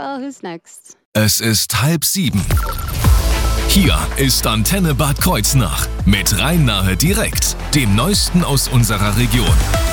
Well, who's next? Es ist 6:30. Hier ist Antenne Bad Kreuznach mit Rhein-Nahe direkt, dem Neuesten aus unserer Region.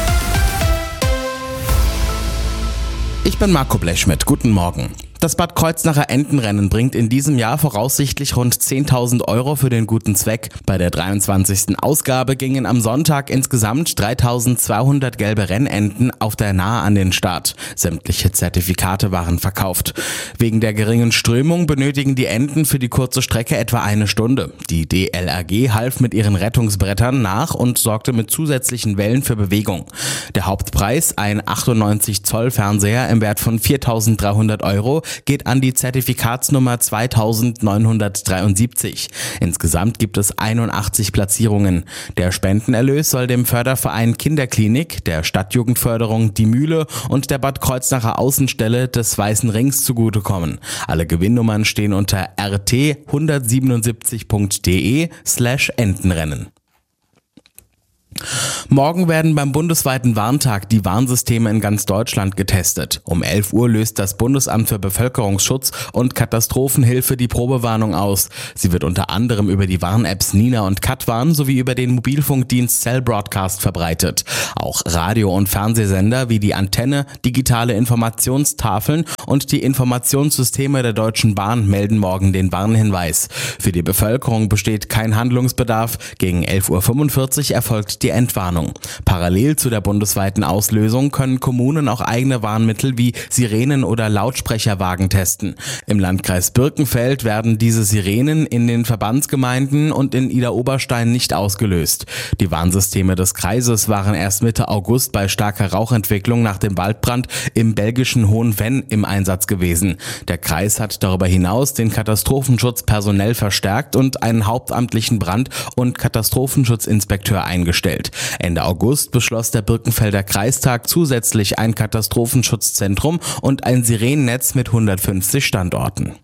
Ich bin Marco Blechschmidt, guten Morgen. Das Bad Kreuznacher Entenrennen bringt in diesem Jahr voraussichtlich rund 10.000 Euro für den guten Zweck. Bei der 23. Ausgabe gingen am Sonntag insgesamt 3.200 gelbe Rennenten auf der Nahe an den Start. Sämtliche Zertifikate waren verkauft. Wegen der geringen Strömung benötigen die Enten für die kurze Strecke etwa eine Stunde. Die DLRG half mit ihren Rettungsbrettern nach und sorgte mit zusätzlichen Wellen für Bewegung. Der Hauptpreis, ein 98 Zoll Fernseher im Wert von 4.300 Euro, geht an die Zertifikatsnummer 2973. Insgesamt gibt es 81 Platzierungen. Der Spendenerlös soll dem Förderverein Kinderklinik, der Stadtjugendförderung Die Mühle und der Bad Kreuznacher Außenstelle des Weißen Rings zugutekommen. Alle Gewinnnummern stehen unter rt177.de/Entenrennen. Morgen werden beim bundesweiten Warntag die Warnsysteme in ganz Deutschland getestet. Um 11 Uhr löst das Bundesamt für Bevölkerungsschutz und Katastrophenhilfe die Probewarnung aus. Sie wird unter anderem über die Warn-Apps Nina und Katwarn sowie über den Mobilfunkdienst Cell Broadcast verbreitet. Auch Radio- und Fernsehsender wie die Antenne, digitale Informationstafeln und die Informationssysteme der Deutschen Bahn melden morgen den Warnhinweis. Für die Bevölkerung besteht kein Handlungsbedarf. Gegen 11.45 Uhr erfolgt die Entwarnung. Parallel zu der bundesweiten Auslösung können Kommunen auch eigene Warnmittel wie Sirenen oder Lautsprecherwagen testen. Im Landkreis Birkenfeld werden diese Sirenen in den Verbandsgemeinden und in Idar-Oberstein nicht ausgelöst. Die Warnsysteme des Kreises waren erst Mitte August bei starker Rauchentwicklung nach dem Waldbrand im belgischen Hohenvenn im Einsatz gewesen. Der Kreis hat darüber hinaus den Katastrophenschutz personell verstärkt und einen hauptamtlichen Brand- und Katastrophenschutzinspekteur eingestellt. Ende August beschloss der Birkenfelder Kreistag zusätzlich ein Katastrophenschutzzentrum und ein Sirenennetz mit 150 Standorten.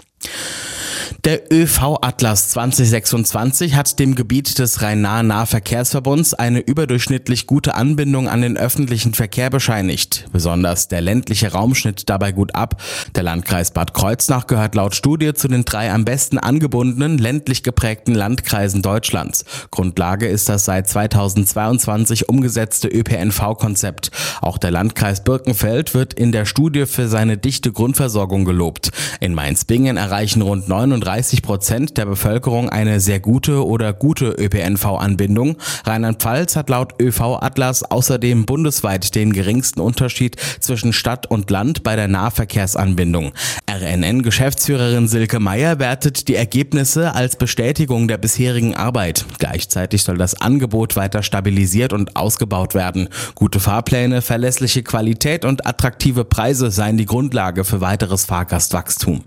Der ÖV-Atlas 2026 hat dem Gebiet des Rhein-Nahe-Nahverkehrsverbunds eine überdurchschnittlich gute Anbindung an den öffentlichen Verkehr bescheinigt. Besonders der ländliche Raum schnitt dabei gut ab. Der Landkreis Bad Kreuznach gehört laut Studie zu den 3 am besten angebundenen, ländlich geprägten Landkreisen Deutschlands. Grundlage ist das seit 2022 umgesetzte ÖPNV-Konzept. Auch der Landkreis Birkenfeld wird in der Studie für seine dichte Grundversorgung gelobt. In Mainz-Bingen erreichen rund 39% der Bevölkerung eine sehr gute oder gute ÖPNV-Anbindung. Rheinland-Pfalz hat laut ÖV-Atlas außerdem bundesweit den geringsten Unterschied zwischen Stadt und Land bei der Nahverkehrsanbindung. RNN-Geschäftsführerin Silke Meyer wertet die Ergebnisse als Bestätigung der bisherigen Arbeit. Gleichzeitig soll das Angebot weiter stabilisiert und ausgebaut werden. Gute Fahrpläne, verlässliche Qualität und attraktive Preise seien die Grundlage für weiteres Fahrgastwachstum.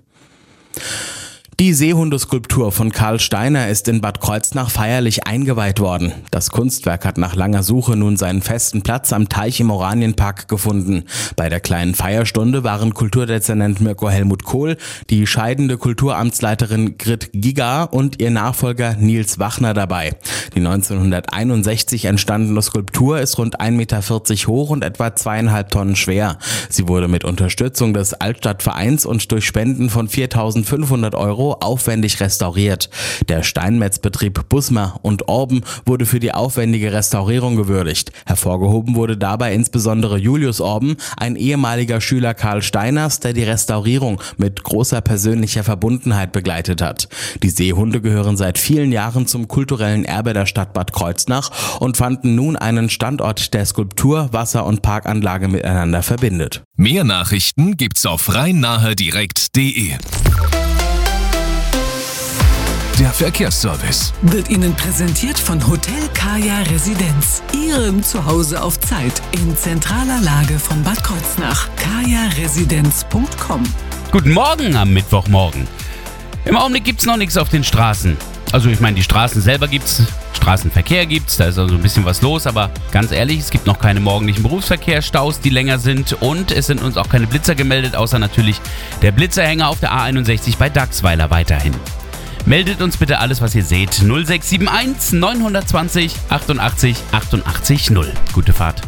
Die Seehundeskulptur von Karl Steiner ist in Bad Kreuznach feierlich eingeweiht worden. Das Kunstwerk hat nach langer Suche nun seinen festen Platz am Teich im Oranienpark gefunden. Bei der kleinen Feierstunde waren Kulturdezernent Mirko Helmut Kohl, die scheidende Kulturamtsleiterin Grit Giga und ihr Nachfolger Nils Wachner dabei. Die 1961 entstandene Skulptur ist rund 1,40 Meter hoch und etwa 2,5 Tonnen schwer. Sie wurde mit Unterstützung des Altstadtvereins und durch Spenden von 4.500 Euro aufwendig restauriert. Der Steinmetzbetrieb Busmer und Orben wurde für die aufwendige Restaurierung gewürdigt. Hervorgehoben wurde dabei insbesondere Julius Orben, ein ehemaliger Schüler Karl Steiners, der die Restaurierung mit großer persönlicher Verbundenheit begleitet hat. Die Seehunde gehören seit vielen Jahren zum kulturellen Erbe der Stadt Bad Kreuznach und fanden nun einen Standort, der Skulptur, Wasser- und Parkanlage miteinander verbindet. Mehr Nachrichten gibt's auf rhein-nahe-direkt.de. Der Verkehrsservice wird Ihnen präsentiert von Hotel Kaya Residenz. Ihrem Zuhause auf Zeit in zentraler Lage von Bad Kreuznach. kajaresidenz.com. Guten Morgen am Mittwochmorgen. Im Augenblick gibt's noch nichts auf den Straßen. Also ich meine, die Straßen selber gibt's, Straßenverkehr gibt's, da ist also ein bisschen was los, aber ganz ehrlich, es gibt noch keine morgendlichen Berufsverkehrsstaus, die länger sind und es sind uns auch keine Blitzer gemeldet, außer natürlich der Blitzerhänger auf der A61 bei Dachsweiler weiterhin. Meldet uns bitte alles, was ihr seht. 0671 920 88 88 0. Gute Fahrt.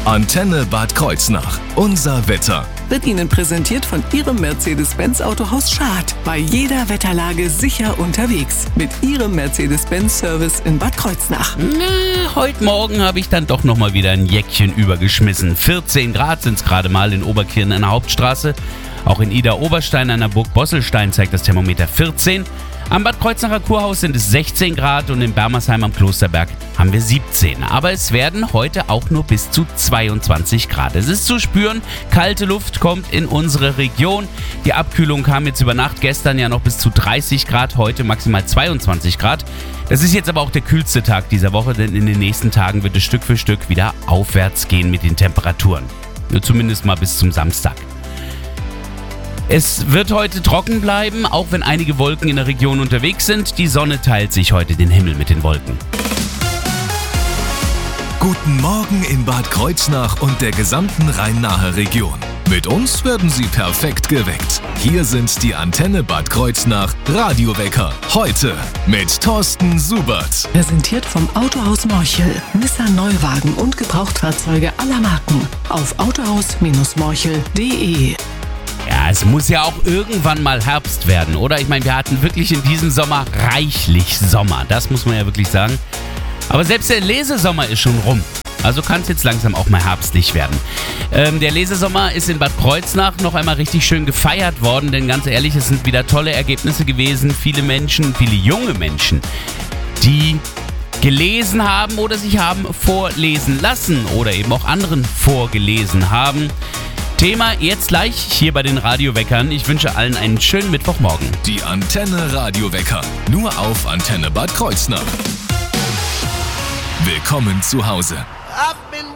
Antenne Bad Kreuznach. Unser Wetter. Wird Ihnen präsentiert von Ihrem Mercedes-Benz Autohaus Schad. Bei jeder Wetterlage sicher unterwegs. Mit Ihrem Mercedes-Benz-Service in Bad Kreuznach. Heute Morgen habe ich dann doch nochmal wieder ein Jäckchen übergeschmissen. 14 Grad sind es gerade mal in Oberkirchen an der Hauptstraße. Auch in Ida-Oberstein an der Burg Bosselstein zeigt das Thermometer 14. Am Bad Kreuznacher Kurhaus sind es 16 Grad und in Bermersheim am Klosterberg haben wir 17. Aber es werden heute auch nur bis zu 22 Grad. Es ist zu spüren, kalte Luft kommt in unsere Region. Die Abkühlung kam jetzt über Nacht, gestern ja noch bis zu 30 Grad, heute maximal 22 Grad. Das ist jetzt aber auch der kühlste Tag dieser Woche, denn in den nächsten Tagen wird es Stück für Stück wieder aufwärts gehen mit den Temperaturen. Nur zumindest mal bis zum Samstag. Es wird heute trocken bleiben, auch wenn einige Wolken in der Region unterwegs sind. Die Sonne teilt sich heute den Himmel mit den Wolken. Guten Morgen in Bad Kreuznach und der gesamten Rhein-Nahe Region. Mit uns werden Sie perfekt geweckt. Hier sind die Antenne Bad Kreuznach Radiowecker. Heute mit Thorsten Subert. Präsentiert vom Autohaus Morchel. Nissan Neuwagen und Gebrauchtfahrzeuge aller Marken. Auf autohaus-morchel.de. Ja, es muss ja auch irgendwann mal Herbst werden, oder? Ich meine, wir hatten wirklich in diesem Sommer reichlich Sommer. Das muss man ja wirklich sagen. Aber selbst der Lesesommer ist schon rum. Also kann es jetzt langsam auch mal herbstlich werden. Der Lesesommer ist in Bad Kreuznach noch einmal richtig schön gefeiert worden, denn ganz ehrlich, es sind wieder tolle Ergebnisse gewesen. Viele Menschen, viele junge Menschen, die gelesen haben oder sich haben vorlesen lassen oder eben auch anderen vorgelesen haben. Thema jetzt gleich hier bei den Radioweckern. Ich wünsche allen einen schönen Mittwochmorgen. Die Antenne Radiowecker. Nur auf Antenne Bad Kreuznach. Willkommen zu Hause. I've been